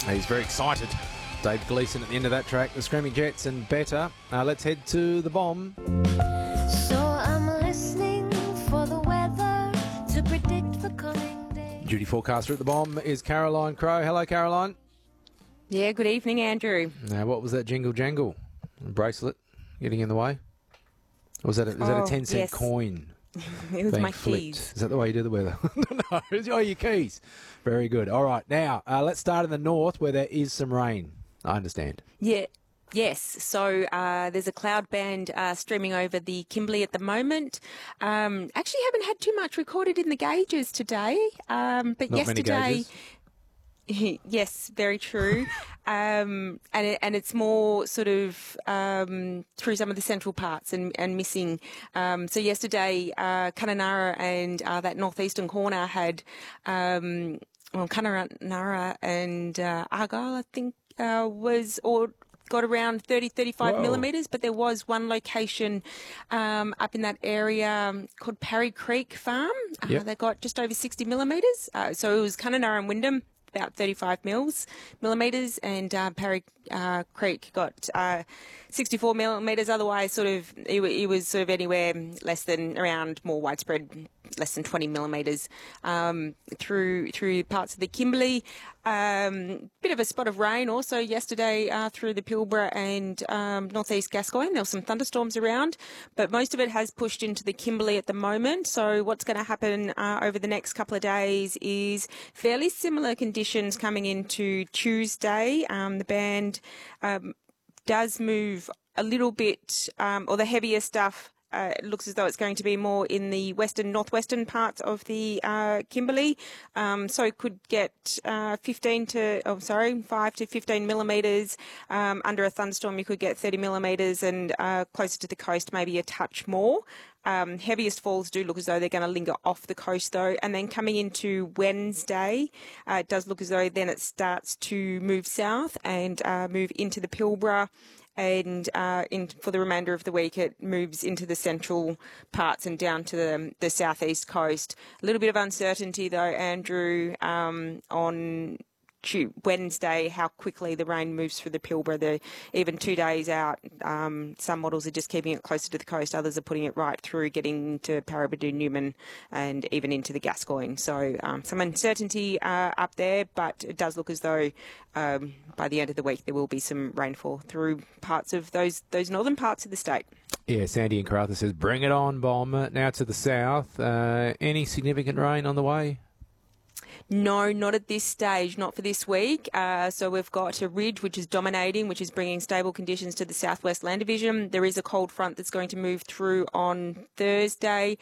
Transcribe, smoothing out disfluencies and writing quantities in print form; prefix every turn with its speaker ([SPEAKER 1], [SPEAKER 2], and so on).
[SPEAKER 1] He's very excited. Dave Gleeson at the end of that track. The Screaming Jets and Better. Let's head to the Bomb.
[SPEAKER 2] So I'm listening for the weather to predict the coming day.
[SPEAKER 1] Duty forecaster at the Bomb is Caroline Crowe. Hello, Caroline.
[SPEAKER 3] Yeah, good evening, Andrew.
[SPEAKER 1] Now, what was that jingle jangle? Bracelet getting in the way? Or was that a 10-cent
[SPEAKER 3] yes.
[SPEAKER 1] coin?
[SPEAKER 3] It was
[SPEAKER 1] being
[SPEAKER 3] my
[SPEAKER 1] flipped?
[SPEAKER 3] keys.
[SPEAKER 1] Is that the way you do the weather? No, it's your keys. Very good. All right, now let's start in the north where there is some rain. I understand.
[SPEAKER 3] Yeah. Yes, so there's a cloud band streaming over the Kimberley at the moment. Actually haven't had too much recorded in the gauges today, but
[SPEAKER 1] Not many
[SPEAKER 3] yesterday...
[SPEAKER 1] gauges.
[SPEAKER 3] Yes, very true. And it's more sort of through some of the central parts and missing. So yesterday, Kununurra and that northeastern corner had, Kununurra and Argyle, I think, got around 35
[SPEAKER 1] Whoa.
[SPEAKER 3] millimetres, but there was one location up in that area called Parry Creek Farm.
[SPEAKER 1] Yep.
[SPEAKER 3] They got just over 60 millimetres. So it was Kununurra and Wyndham, about 35 millimetres, and Parry Creek got 64 millimetres. Otherwise, it was sort of anywhere less than, around more widespread, less than 20 millimetres through parts of the Kimberley. Bit of a spot of rain also yesterday through the Pilbara and northeast Gascoyne. There were some thunderstorms around, but most of it has pushed into the Kimberley at the moment. So what's going to happen over the next couple of days is fairly similar conditions coming into Tuesday. The band does move a little bit, or the heavier stuff. It looks as though it's going to be more in the northwestern parts of the Kimberley. So it could get 5 to 15 millimetres. Under a thunderstorm, you could get 30 millimetres, and closer to the coast, maybe a touch more. Heaviest falls do look as though they're going to linger off the coast, though. And then coming into Wednesday, it does look as though then it starts to move south and move into the Pilbara. And for the remainder of the week, it moves into the central parts and down to the southeast coast. A little bit of uncertainty, though, Andrew, on Wednesday, how quickly the rain moves through the Pilbara. Even 2 days out, some models are just keeping it closer to the coast. Others are putting it right through, getting to Paraburdoo, Newman, and even into the Gascoyne. So some uncertainty up there, but it does look as though by the end of the week there will be some rainfall through parts of those northern parts of the state.
[SPEAKER 1] Yeah, Sandy in Karratha says, bring it on, Bomb. Now to the south. Any significant rain on the way?
[SPEAKER 3] No, not at this stage, not for this week. So we've got a ridge which is dominating, which is bringing stable conditions to the southwest land division. There is a cold front that's going to move through on Thursday.